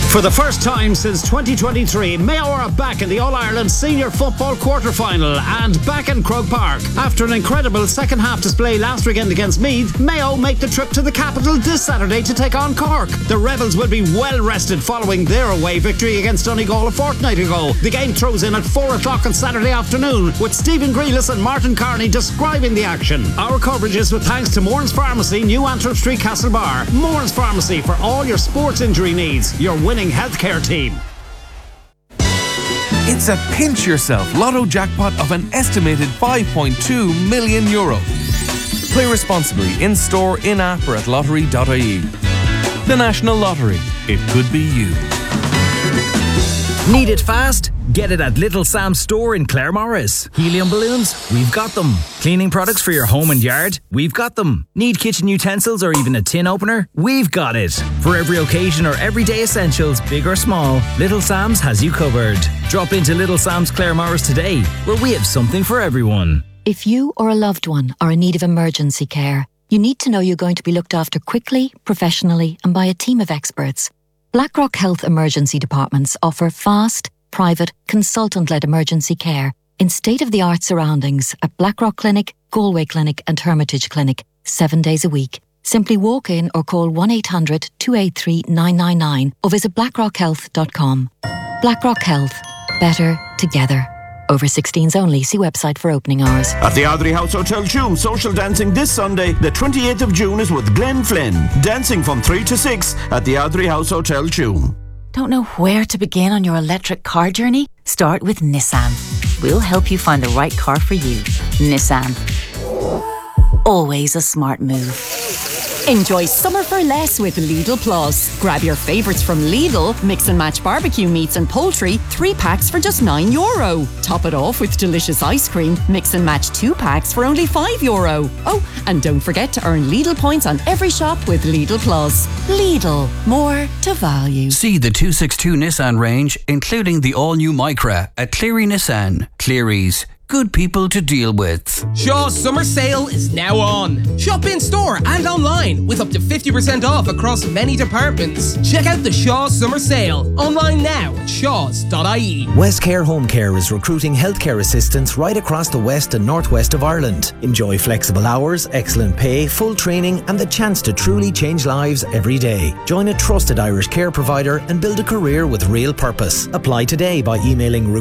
For the first time since 2023, Mayo are back in the All-Ireland Senior Football quarter-final and back in Croke Park. After an incredible second-half display last weekend against Meath, Mayo make the trip to the capital this Saturday to take on Cork. The Rebels will be well rested following their away victory against Donegal a fortnight ago. The game throws in at 4 o'clock on Saturday afternoon, with Stephen Grealis and Martin Carney describing the action. Our coverage is with thanks to Moran's Pharmacy, New Antrim Street, Castlebar. Moran's Pharmacy for all your sports injury needs. Your winning healthcare team. It's a pinch yourself lotto jackpot of an estimated €5.2 million. Play responsibly in store, in app or at lottery.ie. The National Lottery. It could be you. Need it fast? Get it at Little Sam's store in Claremorris. Helium balloons? We've got them. Cleaning products for your home and yard? We've got them. Need kitchen utensils or even a tin opener? We've got it. For every occasion or everyday essentials, big or small, Little Sam's has you covered. Drop into Little Sam's Claremorris today, where we have something for everyone. If you or a loved one are in need of emergency care, you need to know you're going to be looked after quickly, professionally, and by a team of experts. BlackRock Health Emergency Departments offer fast, private, consultant-led emergency care in state-of-the-art surroundings at Blackrock Clinic, Galway Clinic and Hermitage Clinic, 7 days a week. Simply walk in or call 1-800-283-999 or visit blackrockhealth.com. BlackRock Health. Better together. Over 16s only. See website for opening hours. At the Ardrey House Hotel Tuam, social dancing this Sunday, the 28th of June, is with Glenn Flynn. Dancing from 3 to 6 at the Ardrey House Hotel Tuam. Don't know where to begin on your electric car journey? Start with Nissan. We'll help you find the right car for you. Nissan. Always a smart move. Enjoy summer for less with Lidl Plus. Grab your favourites from Lidl, mix and match barbecue meats and poultry, 3 packs for just €9. Top it off with delicious ice cream, mix and match 2 packs for only €5. Oh, and don't forget to earn Lidl points on every shop with Lidl Plus. Lidl, more to value. See the 262 Nissan range, including the all-new Micra at Cleary Nissan. Cleary's. Good people to deal with. Shaw's summer sale is now on. Shop in store and online with up to 50% off across many departments. Check out the Shaw's summer sale online now at shaws.ie. Westcare Home Care is recruiting healthcare assistants right across the west and northwest of Ireland. Enjoy flexible hours, excellent pay, full training and the chance to truly change lives every day. Join a trusted Irish care provider and build a career with real purpose. Apply today by emailing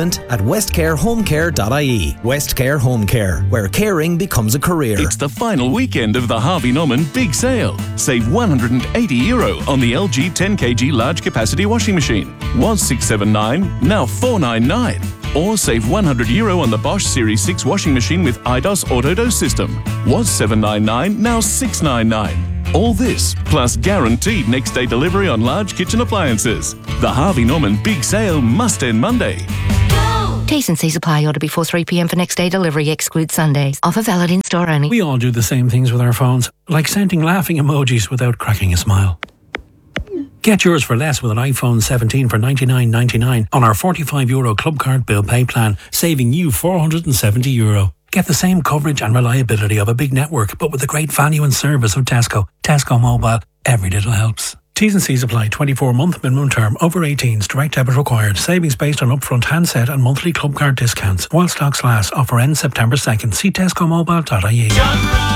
recruitment@westcarehomecare.ie. Westcare Home Care, where caring becomes a career. It's the final weekend of the Harvey Norman Big Sale. Save €180 on the LG 10kg large capacity washing machine. Was $679, now $499. Or save €100 on the Bosch Series 6 washing machine with IDOS Autodose system. Was $799, now $699. All this, plus guaranteed next day delivery on large kitchen appliances. The Harvey Norman Big Sale must end Monday. T's and C's apply. Order before 3 p.m. for next day delivery. Exclude Sundays. Offer valid in store only. We all do the same things with our phones, like sending laughing emojis without cracking a smile. Get yours for less with an iPhone 17 for €99.99 on our €45 Club Card Bill Pay plan, saving you €470. Get the same coverage and reliability of a big network, but with the great value and service of Tesco. Tesco Mobile. Every little helps. T's and C's apply. 24-month minimum term. Over 18s. Direct debit required. Savings based on upfront handset and monthly club card discounts. While stocks last. Offer ends September 2nd. See tescomobile.ie.